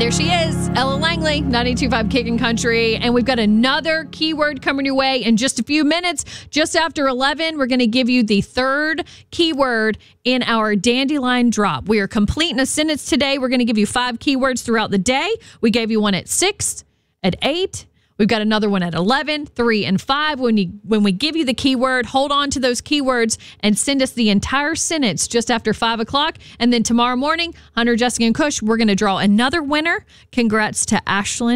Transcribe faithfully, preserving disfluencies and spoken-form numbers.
There she is, Ella Langley, ninety-two point five Kickin' Country. And we've got another keyword coming your way in just a few minutes. Just after eleven, we're going to give you the third keyword in our Dandelion Drop. We are completing a sentence today. We're going to give you five keywords throughout the day. We gave you one at six, at eight. We've got another one at eleven, three, and five. When you when we give you the keyword, hold on to those keywords and send us the entire sentence just after five o'clock. And then tomorrow morning, Hunter, Jessica, and Kush, we're going to draw another winner. Congrats to Ashlyn